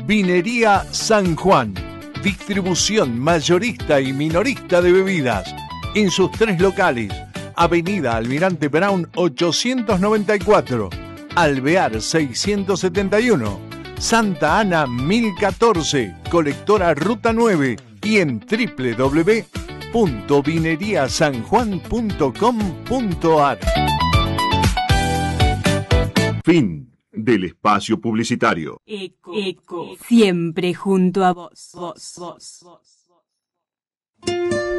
Vinería San Juan. Distribución mayorista y minorista de bebidas. En sus 3 locales. Avenida Almirante Brown 894. Alvear 671. Santa Ana 1014. Colectora Ruta 9. Y en www.vineriasanjuan.com.ar. Fin del espacio publicitario. Eco, siempre junto a vos.